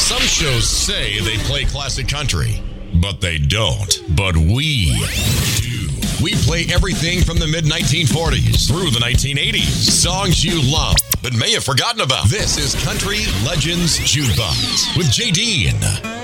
Some shows say they play classic country, but they don't. But we do. We play everything from the mid-1940s through the 1980s. Songs you love, but may have forgotten about. This is Country Legends Jukebox with J.D.